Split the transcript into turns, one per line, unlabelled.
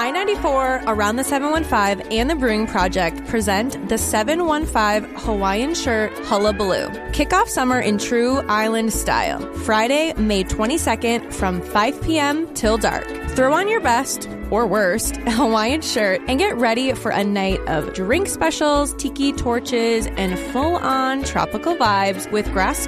I-94, Around the 715, and the Brewing Project present the 715 Hawaiian Shirt Hullabaloo. Kick off summer in true island style. Friday, May 22nd from 5 p.m. till dark. Throw on your best, or worst, Hawaiian shirt and get ready for a night of drink specials, tiki torches, and full-on tropical vibes with grass